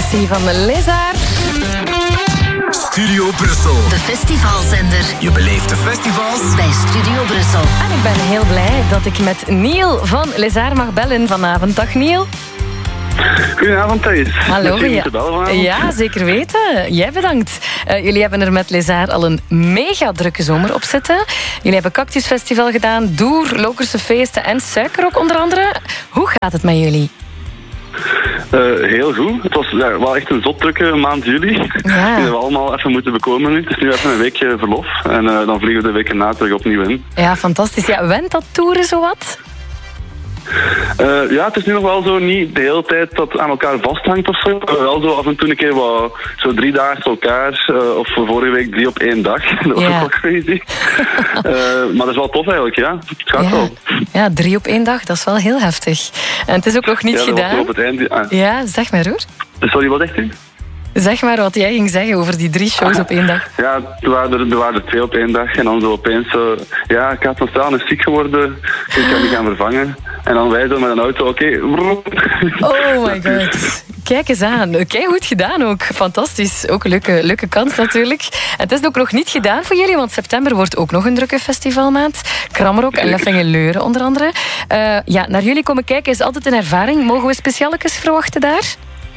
versie van Lézard. Studio Brussel. De festivalzender. Je beleeft de festivals bij Studio Brussel. En ik ben heel blij dat ik met Neil van Lézard mag bellen vanavond. Dag Neil. Goedenavond Thijs. Hallo. Ja, zeker weten. Jij bedankt. Jullie hebben er met Lézard al een mega drukke zomer op zitten. Jullie hebben Cactusfestival gedaan, Doer, Lokerse feesten en Suikerrok onder andere. Hoe gaat het met jullie? Heel goed. Het was wel echt een zot drukke maand juli. Ja. Die we allemaal even moeten bekomen nu. Het is nu even een weekje verlof. En dan vliegen we de weken na terug opnieuw in. Ja, fantastisch. Ja, went dat toeren zowat? Ja, het is nu nog wel zo niet de hele tijd dat aan elkaar vasthangt of zo. Wel zo af en toe een keer wat, zo 3 dagen achter elkaar. Of vorige week 3 op 1 dag. Dat was wel crazy. Maar dat is wel tof eigenlijk, ja. Het gaat wel. Ja, 3 op 1 dag, dat is wel heel heftig. En het is ook nog niet gedaan. Op het einde, Ja, zeg maar hoor. Sorry, wat zegt u? Zeg maar wat jij ging zeggen over die 3 shows op 1 dag. Ja, er waren er 2 op 1 dag. En dan zo opeens zo... Ja, ik had van staan is ziek geworden. Dus ik kan die gaan vervangen. En dan wij zo met een auto, oké. Oh my god. Kijk eens aan. Kijk, goed gedaan ook. Fantastisch. Ook een leuke kans natuurlijk. En het is ook nog niet gedaan voor jullie, want september wordt ook nog een drukke festivalmaand. Kramrock en Leffingeleuren onder andere. Ja, naar jullie komen kijken is altijd een ervaring. Mogen we specialetjes verwachten daar?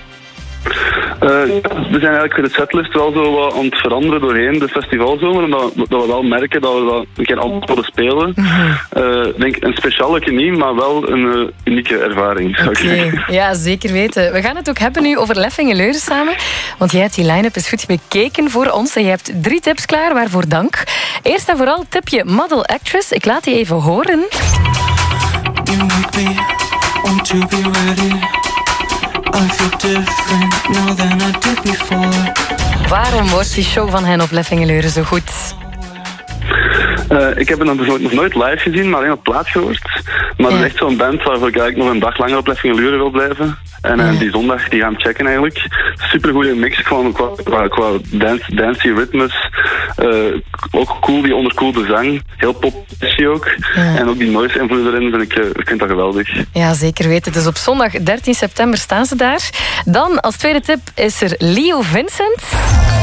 We zijn eigenlijk voor de setlist wel zo wat aan het veranderen doorheen de festivalzomer. Omdat we wel merken dat we dat een keer anders willen spelen. Denk een specialeke niet, maar wel een unieke ervaring. Okay. Ja, zeker weten. We gaan het ook hebben nu over Leffingeleuren samen. Want jij hebt die line-up eens goed bekeken voor ons. En je hebt 3 tips klaar, waarvoor dank. Eerst en vooral tipje Model Actress. Ik laat die even horen. You make me want to be ready. I feel different now than I did before. Waarom wordt die show van hen op Leffingeleuren zo goed? Ik heb het nog nooit live gezien, maar alleen op plaat gehoord. Maar het is echt zo'n band waarvoor ik eigenlijk nog een dag langer op Leffingeleuren wil blijven. En die zondag die gaan checken eigenlijk. Supergoeie mix qua dancey ritmes. Ook cool, die onderkoelde zang. Heel pop-catchy ook. En ook die noise invloed erin, ik vind dat geweldig. Ja, zeker weten. Dus op zondag 13 september staan ze daar. Dan als tweede tip is er Leo Vincent.